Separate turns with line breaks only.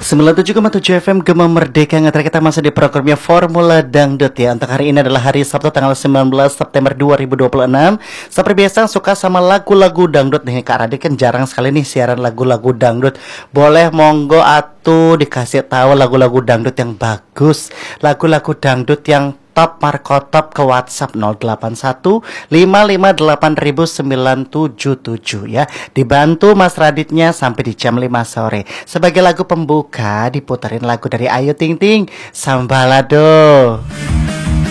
97,7 FM Gema Merdeka Ngetra. Kita masih di programnya Formula Dangdut ya. Untuk hari ini adalah hari Sabtu tanggal 19 September 2026. Seperti biasa suka sama lagu-lagu dangdut nih. Kak Radit kan jarang sekali nih siaran lagu-lagu dangdut. Boleh monggo atuh dikasih tahu lagu-lagu dangdut yang bagus, lagu-lagu dangdut yang top markotop ke WhatsApp 081 558 977 ya. Dibantu Mas Raditnya sampai di jam 5 sore. Sebagai lagu pembuka diputerin lagu dari Ayu Ting Ting, Sambalado.